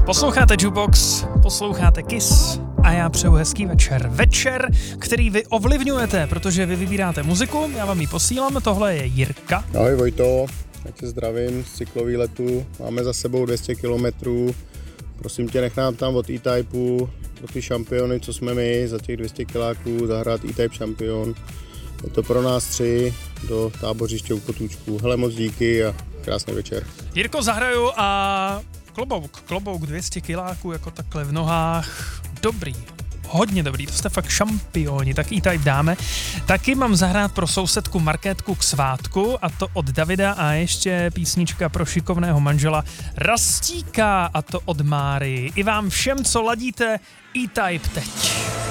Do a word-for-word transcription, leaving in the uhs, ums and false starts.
Posloucháte Jukebox, posloucháte Kiss a já přeju hezký večer. Večer, který vy ovlivňujete, protože vy vybíráte muziku, já vám ji posílám, tohle je Jirka. Ahoj Vojto, já tě zdravím z cyklovýletu, máme za sebou dvě stě kilometrů, prosím tě, nech nám tam od E-Typeu pro ty šampiony, co jsme my, za těch dvě stě kiláků zahrát E-Type šampion. Je to pro nás tři do tábořiště u Potůčků. Hele, moc díky a krásný večer. Jirko, zahraju a klobouk, klobouk dvě stě kiláků jako takhle v nohách, dobrý. Hodně dobrý, to jste fakt šampioni, tak E-Type dáme. Taky mám zahrát pro sousedku Markétku k svátku, a to od Davida, a ještě písnička pro šikovného manžela Rastíka, a to od Máry. I vám všem, co ladíte, E-Type teď.